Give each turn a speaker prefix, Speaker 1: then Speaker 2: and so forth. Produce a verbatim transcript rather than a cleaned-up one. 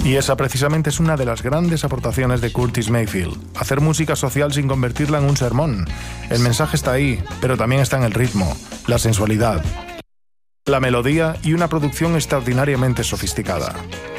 Speaker 1: Y esa precisamente es una de las grandes aportaciones de Curtis Mayfield. Hacer música social sin convertirla en un sermón. El mensaje está ahí, pero también está en el ritmo, la sensualidad, la melodía y una producción extraordinariamente sofisticada.